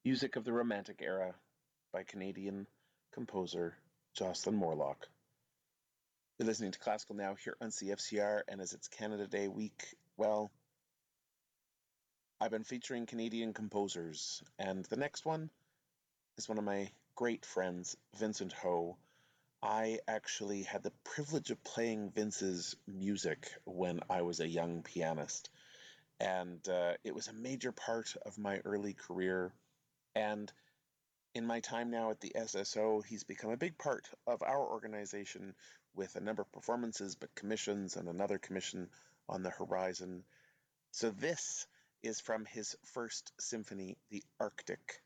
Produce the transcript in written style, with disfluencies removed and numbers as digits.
Music of the Romantic Era by Canadian composer Jocelyn Morlock. You're listening to Classical Now here on CFCR, and as it's Canada Day week, well, I've been featuring Canadian composers, and the next one is one of my great friends, Vincent Ho. I actually had the privilege of playing Vince's music when I was a young pianist, and it was a major part of my early career. And in my time now at the SSO, he's become a big part of our organization with a number of performances, but commissions and another commission on the horizon. So this is from his first symphony, The Arctic,